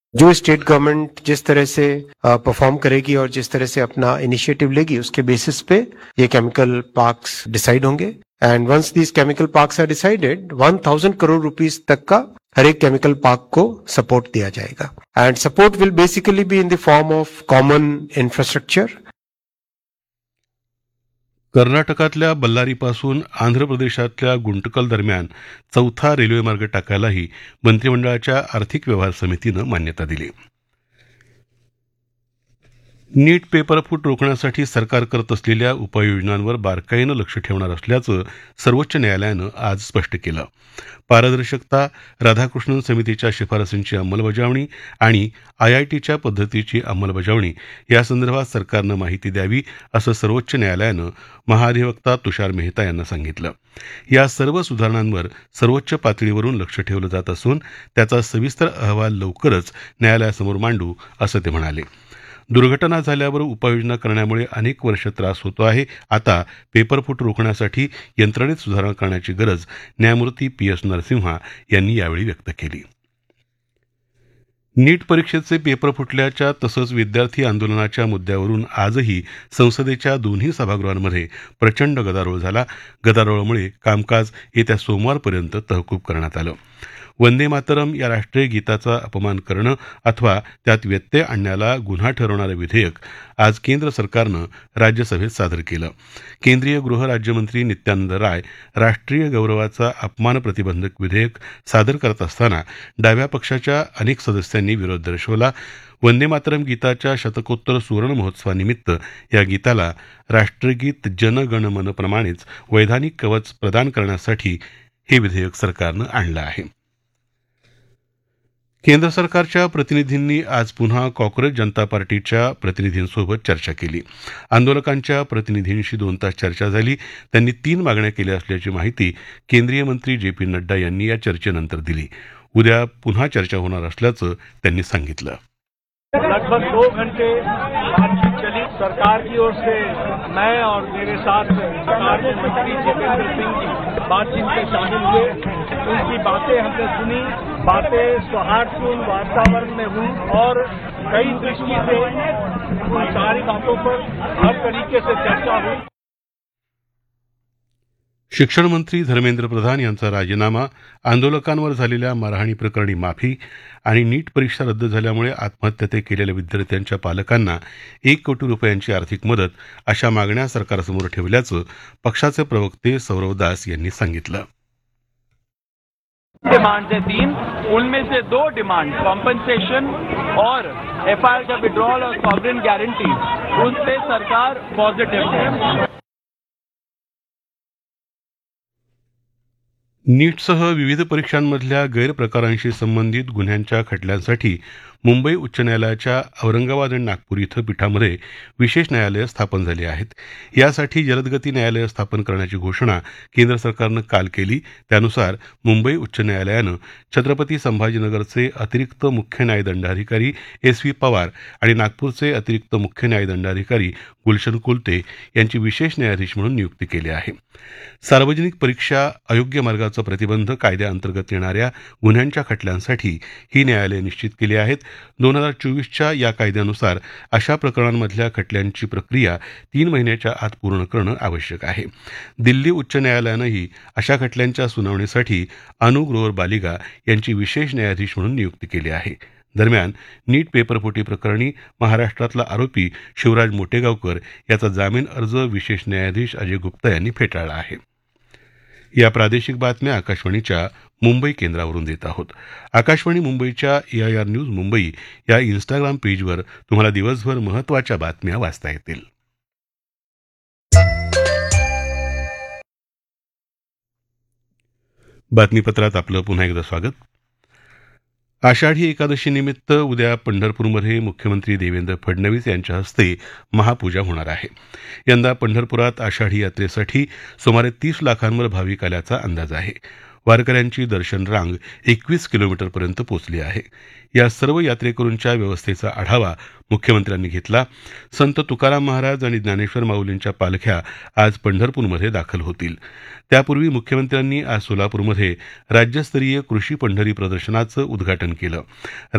जो state government जिस तरह से परफॉर्म करेगी और जिस तरह से अपना इनिशिएटिव लेगी उसके बेसिस पे ये केमिकल पार्क्स डिसाइड होंगे end once these chemical parks R decided 1000 crore rupees तक का हर एक केमिकल पार्क को सपोर्ट दिया जाएगा end support will basically be in the form of common infrastructure. कर्नाटकातल्या बल्लारीपासून आंध्र प्रदेशातल्या गुंटकल दरम्यान चौथा रेल्वेमार्ग टाकायलाही मंत्रिमंडळाच्या आर्थिक व्यवहार समितीनं मान्यता दिली. नीट पेपरफूट रोखण्यासाठी सरकार करत असलेल्या उपाययोजनांवर बारकाईनं लक्ष ठेवणार असल्याचं सर्वोच्च न्यायालयानं आज स्पष्ट केलं. पारदर्शकता, राधाकृष्णन समितीच्या शिफारसींची अंमलबजावणी आणि आयआयटीच्या पद्धतीची अंमलबजावणी यासंदर्भात सरकारनं माहिती द्यावी असं सर्वोच्च न्यायालयानं महाधिवक्ता तुषार मेहता यांना सांगितलं. या सर्व सुधारणांवर सर्वोच्च पातळीवरून लक्ष ठेवलं जात असून त्याचा सविस्तर अहवाल लवकरच न्यायालयासमोर मांडू असं ते म्हणाले. दुर्घटना झाल्यावर उपाययोजना करण्यामुळे अनेक वर्ष त्रास होतो आहे. आता पेपरफूट रोखण्यासाठी यंत्रणेत सुधारणा करण्याची गरज न्यायमूर्ती पी.एस. नरसिम्हा यांनी यावेळी व्यक्त केली. नीट परीक्षेचे पेपर फुटल्याच्या तसंच विद्यार्थी आंदोलनाच्या मुद्द्यावरून आजही संसदेच्या दोन्ही सभागृहांमध्ये प्रचंड गदारोळ झाला. गदारोळामुळे कामकाज येत्या सोमवारपर्यंत तहकूब करण्यात आलं. वंदे मातरम या राष्ट्रीय गीताचा अपमान करणं अथवा त्यात व्यत्यय आणण्याला गुन्हा ठरवणारं विधेयक आज केंद्र सरकारनं राज्यसभेत सादर केलं. केंद्रीय गृहराज्यमंत्री नित्यानंद राय राष्ट्रीय गौरवाचा अपमान प्रतिबंधक विधेयक सादर करत असताना डाव्या पक्षाच्या अनेक सदस्यांनी विरोध दर्शवला. वंदे मातरम गीताच्या शतकोत्तर सुवर्ण महोत्सवानिमित्त या गीताला राष्ट्रगीत जन गण मन प्रमाणेच वैधानिक कवच प्रदान करण्यासाठी हे विधेयक सरकारनं आणलं आहे. केंद्र सरकारच्या प्रतिनिधींनी आज पुन्हा कॉक्रोच जनता पार्टीच्या प्रतिनिधींसोबत चर्चा केली. आंदोलकांच्या प्रतिनिधींशी 2 तास चर्चा झाली. त्यांनी 3 मागण्या केल्या असल्याची माहिती केंद्रीय मंत्री जे.पी. नड्डा यांनी या चर्चेनंतर दिली. उद्या पुन्हा चर्चा होणार असल्याचं त्यांनी सांगितलं. लगभग 2 घंटे बातचीत चली. सरकार की ओर से मैं और मेरे साथ सरकार के मंत्री जितेंद्र सिंह जी बातचीत में शामिल हुए. उनकी बातें हमने सुनी. बातें सौहार्दपूर्ण वातावरण में हुई और कई दृष्टि से उन सारी बातों पर हर तरीके से चर्चा हुई. शिक्षण मंत्री धर्मेंद्र प्रधान यांचा राजीनामा, आंदोलकांवर झालेल्या मारहाणी प्रकरणी माफी आणि नीट परीक्षा रद्द झाल्यामुळे आत्महत्या केलेल्या विद्यार्थ्यांच्या पालकांना 1 कोटी रुपयांची आर्थिक मदत अशा मागण्या सरकारसमोर ठेवल्याचं पक्षाचे प्रवक्ते सौरव दास यांनी सांगितलं. डिमांड है 3, उनमें से 2 डिमांड कॉम्पनसेशन और एफआईआर का विड्रॉल और सॉवरेन गारंटी, उन पे सरकार पॉजिटिव है. नीटसह विविध परीक्षांमधल्या गैरप्रकारांशी संबंधित गुन्ह्यांच्या खटल्यांसाठी मुंबई उच्च न्यायालयाच्या औरंगाबाद आणि नागपूर इथं पीठामध्ये विशेष न्यायालयं स्थापन झाली आहेत. यासाठी जलदगती न्यायालयं स्थापन करण्याची घोषणा केंद्र सरकारनं काल केली. त्यानुसार मुंबई उच्च न्यायालयानं छत्रपती संभाजीनगरचे अतिरिक्त मुख्य न्यायदंडाधिकारी एस.व्ही. पवार आणि नागपूरचे अतिरिक्त मुख्य न्यायदंडाधिकारी गुलशन कुलते यांची विशेष न्यायाधीश म्हणून नियुक्ती केली आहे. सार्वजनिक परीक्षा अयोग्य मार्गाचा प्रतिबंध कायद्याअंतर्गत येणाऱ्या गुन्ह्यांच्या खटल्यांसाठी ही न्यायालयं निश्चित केली आहेत. 2024च्या या कायद्यानुसार अशा प्रकरणांमधल्या खटल्यांची प्रक्रिया 3 महिन्याच्या आत पूर्ण करणं आवश्यक आहे. दिल्ली उच्च न्यायालयानंही अशा खटल्यांच्या सुनावणीसाठी अनु ग्रोवर बालिगा यांची विशेष न्यायाधीश म्हणून नियुक्ती केली आहे. दरम्यान नीट पेपरफुटी प्रकरणी महाराष्ट्रातला आरोपी शिवराज मोटेगावकर याचा जामीन अर्ज विशेष न्यायाधीश अजय गुप्ता यांनी फेटाळला आहे. या प्रादेशिक बातम्या आकाशवाणीच्या मुंबई केंद्रावरून देत आहोत. आकाशवाणी मुंबईच्या एआयआर न्यूज मुंबई या इन्स्टाग्राम पेजवर तुम्हाला दिवसभर महत्त्वाच्या बातम्या वाचता येतील. बातमीपत्रात आपलं पुन्हा एकदा स्वागत. आषाढी एकादशीनिमित्त उद्या पंढरपूरमध्ये मुख्यमंत्री देवेंद्र फडणवीस यांच्या हस्ते महापूजा होणार आहे. यंदा पंढरपुरात आषाढी यात्रेसाठी सुमारे 30 लाखांवर भाविक आल्याचा अंदाज आहे. वारकऱ्यांची दर्शन रांग 21 किलोमीटरपर्यंत पोहोचली आहे. या सर्व यात्रेकरूंच्या व्यवस्थेचा आढावा मुख्यमंत्र्यांनी घेतला. संत तुकाराम महाराज आणि ज्ञानेश्वर माऊलींच्या पालख्या आज पंढरपूरमध्ये दाखल होतील. त्यापूर्वी मुख्यमंत्र्यांनी आज सोलापूरमध्ये राज्यस्तरीय कृषी पंढरी प्रदर्शनाचं उद्घाटन केलं.